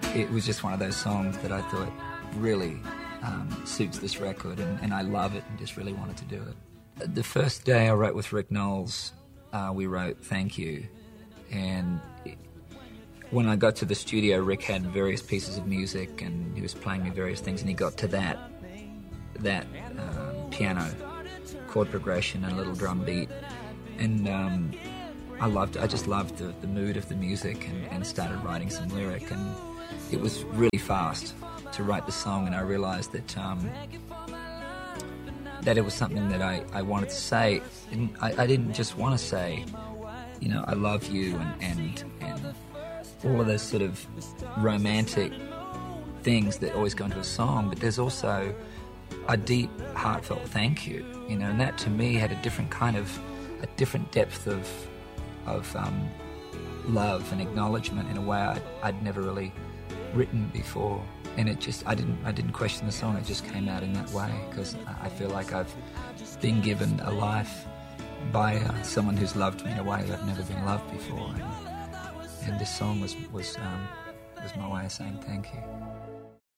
it was just one of those songs that I thought really suits this record, and I love it and just really wanted to do it. The first day I wrote with Rick Knowles, we wrote Thank You, and when I got to the studio, Rick had various pieces of music and he was playing me various things, and he got to that piano chord progression and a little drum beat, and I just loved the mood of the music, and started writing some lyric, and it was really fast to write the song, and I realised that it was something that I wanted to say. And I didn't just want to say, I love you and all of those sort of romantic things that always go into a song, but there's also a deep, heartfelt thank you, and that to me had a different depth of love and acknowledgement in a way I'd never really written before. And I didn't question the song, it just came out in that way, because I feel like I've been given a life by someone who's loved me in a way that I've never been loved before, and this song was my way of saying thank you.